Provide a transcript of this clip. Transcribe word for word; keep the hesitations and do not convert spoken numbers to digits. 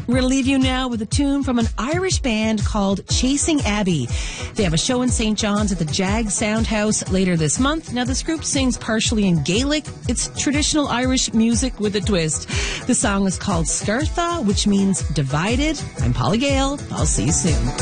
We're going to leave you now with a tune from an Irish band called Chasing Abbey. They have a show in Saint John's at the Jag Soundhouse later this month. Now, this group sings partially in Gaelic. It's traditional Irish music with a twist. The song is called Scartha, which means divided. I'm Polly Gale. I'll see you soon.